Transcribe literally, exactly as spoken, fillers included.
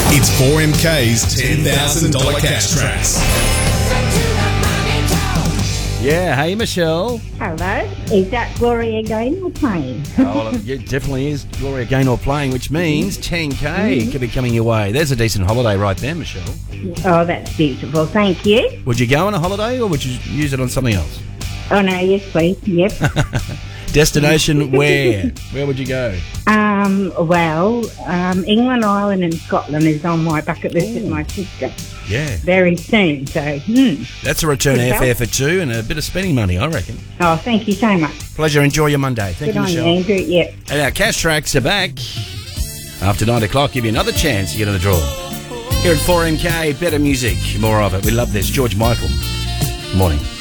It's four M K's ten thousand dollars cash tracks. Yeah, hey Michelle. Hello. Is that Gloria Gaynor playing? Oh, well, it definitely is Gloria Gaynor playing, which means ten K Mm-hmm. could be coming your way. There's a decent holiday right there, Michelle. Oh, that's beautiful. Thank you. Would you go on a holiday or would you use it on something else? Oh, no, yes, please. Yep. Destination where? Where would you go? um, well, um, England, Ireland and Scotland is on my bucket list with my sister Yeah. very soon. So, hmm. That's a return Good airfare help. for two and a bit of spending money, I reckon. Oh, thank you so much. Pleasure. Enjoy your Monday. Thank Good you, on you, Michelle. Andrew. Yep. And our cash tracks are back. After nine o'clock, give you another chance to get in the draw. Here at four M K, better music, more of it. We love this. George Michael. Good morning.